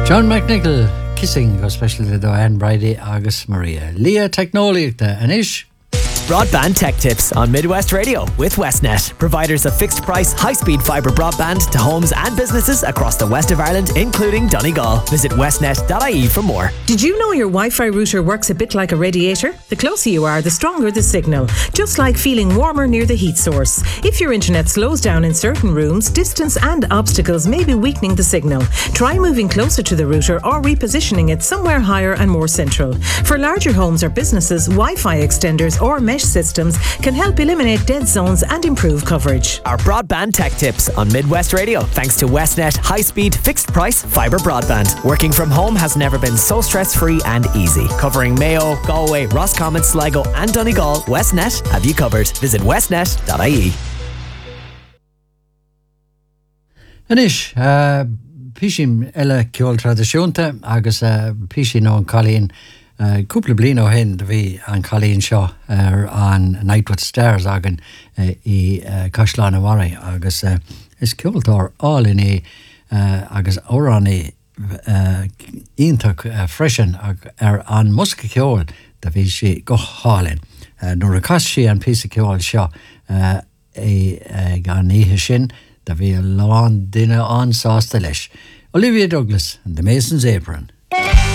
John McNichol kissing go special to Anne Brady Agus Maria. Leah Technolic and Ish. Broadband Tech Tips on Midwest Radio with Westnet, providers of fixed price, high-speed fibre broadband to homes and businesses across the west of Ireland, including Donegal. Visit westnet.ie for more. Did you know your Wi-Fi router works a bit like a radiator? The closer you are, the stronger the signal, just like feeling warmer near the heat source. If your internet slows down in certain rooms, distance and obstacles may be weakening the signal. Try moving closer to the router or repositioning it somewhere higher and more central. For larger homes or businesses, Wi-Fi extenders or mesh systems can help eliminate dead zones and improve coverage. Our Broadband Tech Tips on Midwest Radio, thanks to Westnet high-speed, fixed-price fibre broadband. Working from home has never been so stress-free and easy. Covering Mayo, Galway, Roscommon, Sligo and Donegal, Westnet have you covered. Visit westnet.ie. Anish, Pishim Ella Kjol Traditionte, Agus Pishin on Colleen. Cúpla blino hen de bhí an Colleen seo an Night with Stars agan I Coisleán na Mhairé agus is ceoltóir all in agus órán ionach freisin an musca ceol de bhí si go hálinn. Nuair a cos si an píosa ceol seo gan ihe sin de bhí lán duine an sásta leis. Olivia Douglas and the Mason's Apron.